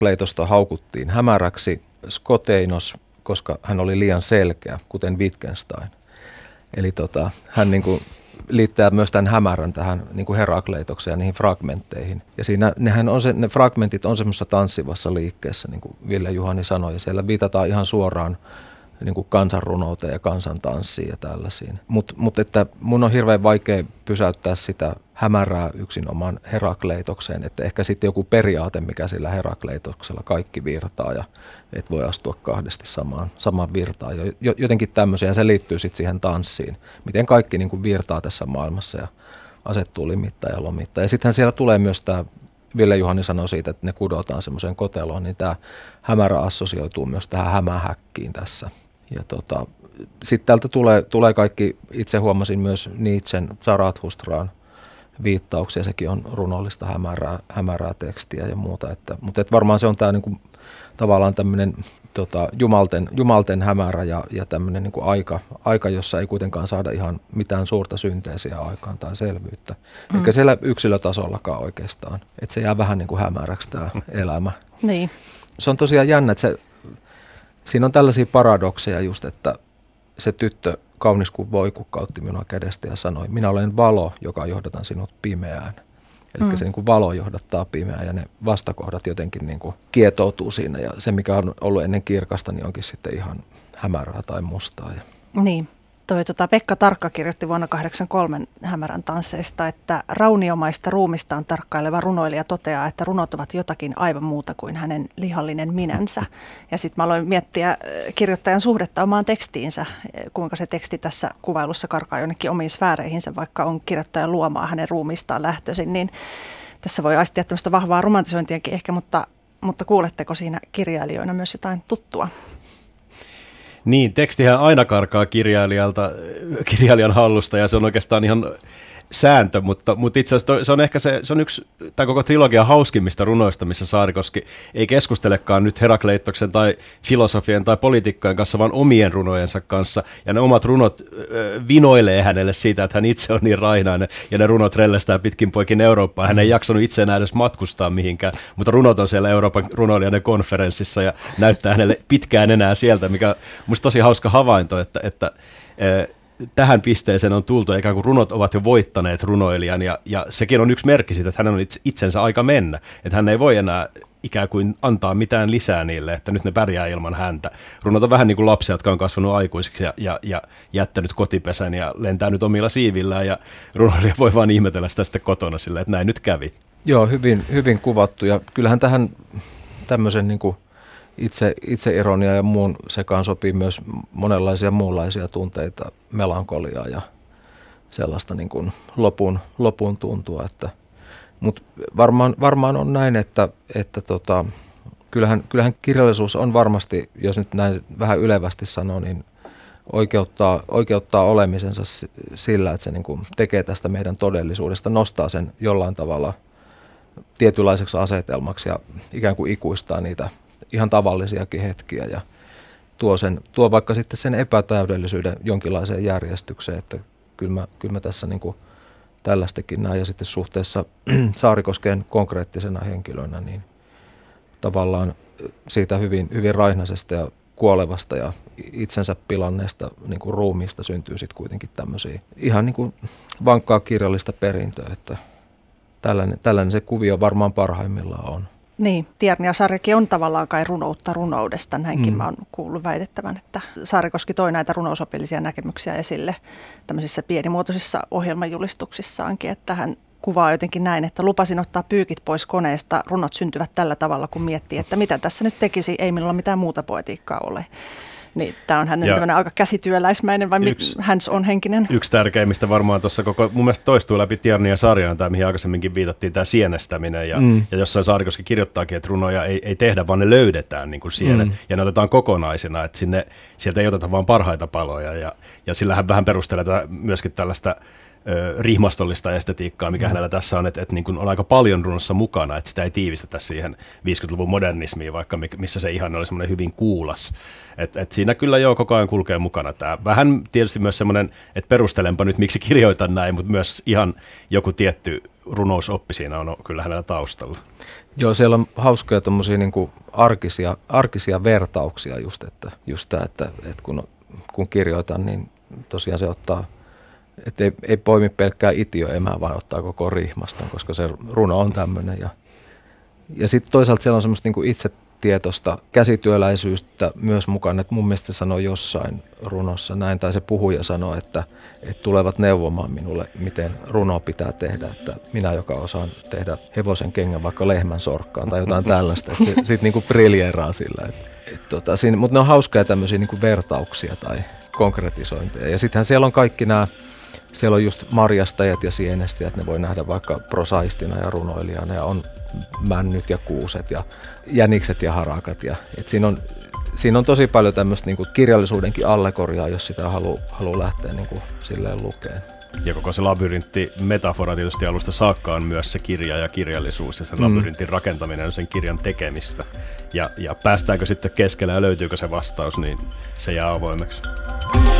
Herakleitosta haukuttiin hämäräksi, Skoteinos, koska hän oli liian selkeä, kuten Wittgenstein. Eli hän niin kuin liittää myös tämän hämärän tähän niin kuin Herakleitokseen ja niihin fragmentteihin. Ja siinä ne fragmentit on semmoisessa tanssivassa liikkeessä, niin kuin Ville Juhani sanoi, ja siellä viitataan ihan suoraan niin kuin kansanrunouteen ja kansantanssiin ja tällaisiin. Mutta että mun on hirveän vaikea pysäyttää sitä hämärää yksinomaan Herakleitokseen, että ehkä sitten joku periaate, mikä sillä Herakleitoksella kaikki virtaa ja et voi astua kahdesti samaan virtaan. Jotenkin tämmöisiä, ja se liittyy sitten siihen tanssiin, miten kaikki niin kuin virtaa tässä maailmassa ja asettuu limittäin ja lomittain. Ja sittenhän siellä tulee myös tämä, Ville Juhani sanoi siitä, että ne kudotaan semmoiseen koteloon, niin tämä hämärä assosioituu myös tähän hämähäkkiin tässä. Ja sitten täältä tulee kaikki, itse huomasin myös Nietzschen Zarathustraan viittauksia, sekin on runollista hämärää tekstiä ja muuta. Mutta varmaan se on tämä niinku, tavallaan tämmöinen jumalten hämärä ja tämmöinen niinku aika, jossa ei kuitenkaan saada ihan mitään suurta synteesiä aikaan tai selvyyttä. Eikä siellä yksilötasollakaan oikeastaan. Että se jää vähän niin kuin hämäräksi tämä elämä. Niin. Se on tosiaan jännä, että siinä on tällaisia paradokseja just, että se tyttö kaunis kuin voi kukkautti minua kädestä ja sanoi, minä olen valo, joka johdatan sinut pimeään. Eli se niin kuin valo johdattaa pimeään ja ne vastakohdat jotenkin niin kuin kietoutuu siinä. Ja se, mikä on ollut ennen kirkasta, niin onkin sitten ihan hämärää tai mustaa. Niin. Pekka Tarkka kirjoitti vuonna 1983 hämärän tansseista, että rauniomaista ruumistaan tarkkaileva runoilija toteaa, että runot ovat jotakin aivan muuta kuin hänen lihallinen minänsä. Ja sitten mä aloin miettiä kirjoittajan suhdetta omaan tekstiinsä, kuinka se teksti tässä kuvailussa karkaa jonnekin omiin sfääreihinsä, vaikka on kirjoittajan luomaa hänen ruumistaan lähtöisin. Niin tässä voi aistia tämmöistä vahvaa romantisointiakin ehkä, mutta kuuletteko siinä kirjailijoina myös jotain tuttua? Niin, tekstihän aina karkaa kirjailijan hallusta ja se on oikeastaan ihan sääntö, mutta itse asiassa se on ehkä se on yksi tämän koko trilogian hauskimmista runoista, missä Saarikoski ei keskustelekaan nyt Herakleitoksen tai filosofien tai poliitikkojen kanssa, vaan omien runojensa kanssa. Ja ne omat runot vinoilee hänelle siitä, että hän itse on niin rainainen ja ne runot rellestää pitkin poikin Eurooppaan. Hän ei jaksanut itse enää edes matkustaa mihinkään, mutta runot on siellä Euroopan runoilijoiden konferenssissa ja näyttää hänelle pitkään enää sieltä, mikä on musta tosi hauska havainto, että tähän pisteeseen on tultu, ikään kuin runot ovat jo voittaneet runoilijan, ja sekin on yksi merkki siitä, että hänen on itsensä aika mennä, että hän ei voi enää ikään kuin antaa mitään lisää niille, että nyt ne pärjää ilman häntä. Runot on vähän niin kuin lapsia, jotka on kasvanut aikuisiksi ja jättänyt kotipesän ja lentää nyt omilla siivillään, ja runoilija voi vaan ihmetellä sitä sitten kotona silleen, että näin nyt kävi. Joo, hyvin kuvattu, ja kyllähän tähän tämmöisen niin kuin itseironia ja muun sekaan sopii myös monenlaisia muunlaisia tunteita, melankoliaa ja sellaista niin kuin lopun tuntua. Mutta varmaan on näin, että kyllähän kirjallisuus on varmasti, jos nyt näin vähän ylevästi sanoo, niin oikeuttaa olemisensa sillä, että se niin kuin tekee tästä meidän todellisuudesta, nostaa sen jollain tavalla tietynlaiseksi asetelmaksi ja ikään kuin ikuistaa niitä ihan tavallisiakin hetkiä ja tuo vaikka sitten sen epätäydellisyyden jonkinlaiseen järjestykseen, että kyllä mä tässä niin kuin tällaistakin näin ja sitten suhteessa Saarikoskeen konkreettisena henkilönä, niin tavallaan siitä hyvin raihnaisesta ja kuolevasta ja itsensä pilanneesta niin kuin ruumiista syntyy sitten kuitenkin tämmöisiä ihan niin kuin vankkaa kirjallista perintöä, että tällainen se kuvio varmaan parhaimmillaan on. Niin, Tiernia-sarjakin on tavallaan kai runoutta runoudesta, näinkin mä oon kuullut väitettävän, että Saarikoski toi näitä runousopillisia näkemyksiä esille tämmöisissä pienimuotoisissa ohjelmajulistuksissaankin, että hän kuvaa jotenkin näin, että lupasin ottaa pyykit pois koneesta, runot syntyvät tällä tavalla, kun miettii, että mitä tässä nyt tekisi, ei minulla mitään muuta poetiikkaa ole. Niin, tämä on hänen tämmöinen aika käsityöläismäinen vai hands-on henkinen. Yksi tärkeimmistä varmaan tuossa mun mielestä toistuu läpi Tiernia-sarjaan tämä, mihin aikaisemminkin viitattiin, tämä sienestäminen. Ja jossain Saarikoski kirjoittaakin, että runoja ei tehdä, vaan ne löydetään niin kuin sienet. Ja ne otetaan kokonaisina, että sieltä ei oteta vaan parhaita paloja. Ja sillä hän vähän perustelee myöskin tällaista rihmastollista estetiikkaa, mikä hänellä tässä on, että niin kuin on aika paljon runossa mukana, että sitä ei tiivistetä siihen 50-luvun modernismiin, vaikka missä se ihan oli semmoinen hyvin kuulas. Että siinä kyllä koko ajan kulkee mukana tämä. Vähän tietysti myös semmoinen, että perustelenpa nyt, miksi kirjoitan näin, mutta myös ihan joku tietty runousoppi siinä on kyllä hänellä taustalla. Joo, siellä on hauskoja tommosia niin kuin arkisia vertauksia just tämä, että kun kirjoitan, niin tosiaan se ottaa, että ei poimi pelkkää itiöemää, vaan ottaa koko rihmaston, koska se runo on tämmöinen. Ja sitten toisaalta siellä on semmoista niin kuin itsetietoista käsityöläisyyttä myös mukana, että mun mielestä se sanoo jossain runossa näin, tai se puhuja sanoo, että tulevat neuvomaan minulle, miten runoa pitää tehdä, että minä, joka osaan tehdä hevosen kengän vaikka lehmän sorkkaan tai jotain tällaista, että se sitten niin kuin briljeeraa sillä. Mutta ne on hauskoja tämmöisiä niin kuin vertauksia tai konkretisointeja. Ja sittenhän siellä on kaikki nämä, siellä on just marjastajat ja sienestäjät, ne voi nähdä vaikka prosaistina ja runoilijana, ja on männyt ja kuuset ja jänikset ja harakat. Siinä on tosi paljon tämmöistä niin kuin kirjallisuudenkin allegoriaa, jos sitä haluaa lähteä niin kuin silleen lukemaan. Ja koko se labyrintti-metafora tietysti alusta saakka on myös se kirja ja kirjallisuus ja sen labyrintin rakentaminen on sen kirjan tekemistä. Ja päästäänkö sitten keskellä ja löytyykö se vastaus, niin se jää avoimeksi.